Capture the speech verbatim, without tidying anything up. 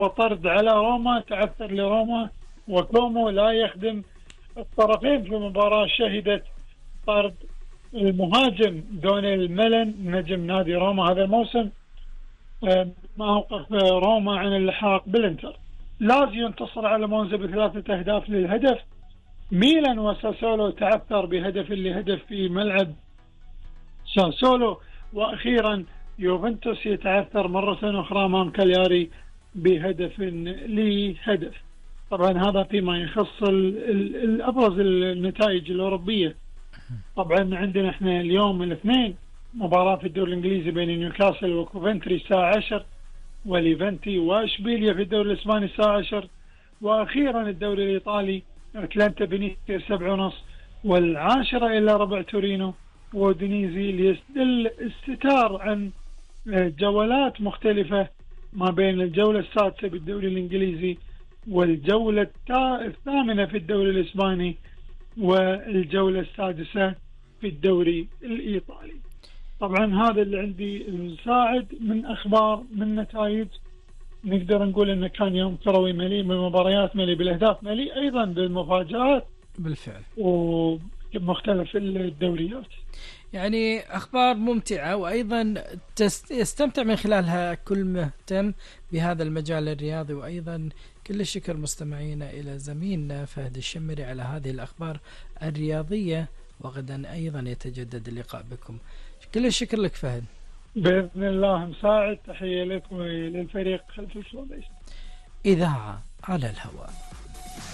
وطرد على روما، تعثر لروما، وكومو لا يخدم الطرفين في مباراة شهدت طرد المهاجم دونيل ميلن نجم نادي روما هذا الموسم، ما أوقف روما عن اللحاق بالانتر. لازيو انتصر على مونزا بثلاثة أهداف للهدف. ميلان وساسولو تعثر بهدف لهدف في ملعب ساسولو. وأخيرا يوفنتوس يتعثر مرة أخرى أمام كالياري بهدف لهدف. طبعا هذا فيما يخص الأبرز النتائج الأوروبية. طبعا عندنا احنا اليوم الاثنين مباراة في الدوري الإنجليزي بين نيوكاسل وكوفنتري الساعة عشر، وليفنتي واشبيليا في الدوري الإسباني الساعة عشر، وأخيرا الدوري الإيطالي أتلانتا بنيتيا سبعة ونص، والعاشرة إلى ربع تورينو ودينيزي ليستدل الستار عن جولات مختلفة ما بين الجولة السادسة بالدوري الإنجليزي والجولة الثامنة في الدوري الإسباني والجولة السادسة في الدوري الإيطالي. طبعا هذا اللي عندي المساعد من أخبار من نتائج. نقدر نقول أنه كان يوم كروي مليء بالمباريات، مليء بالأهداف، مليء أيضا بالمفاجآت بالفعل ومختلف الدوريات. يعني أخبار ممتعة، وأيضا يستمتع من خلالها كل مهتم بهذا المجال الرياضي. وأيضا كل الشكر مستمعينا إلى زميلنا فهد الشمري على هذه الأخبار الرياضية، وغدا أيضا يتجدد اللقاء بكم. كل الشكر لك فهد. بإذن الله مساعد. تحية لك وللفريق خلف الفلوبيس. إذاعة على الهواء.